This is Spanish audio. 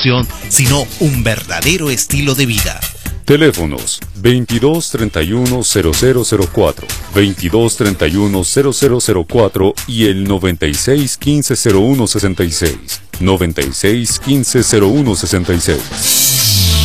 opción, sino un verdadero estilo de vida. Teléfonos 2231-0004, 2231-0004 y el 9615-0166, 9615-0166.